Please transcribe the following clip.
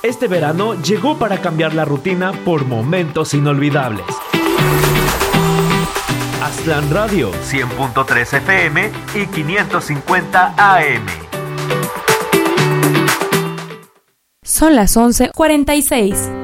Este verano llegó para cambiar la rutina por momentos inolvidables. Aztlán Radio, 100.3 FM y 550 AM. Son las 11:46.